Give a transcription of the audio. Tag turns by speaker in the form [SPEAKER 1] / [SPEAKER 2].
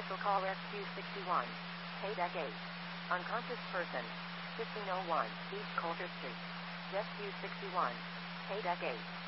[SPEAKER 1] Special call SQ61. Deck 8. Unconscious person. 1501 East Coulter Street. Rescue 61. Deck 8.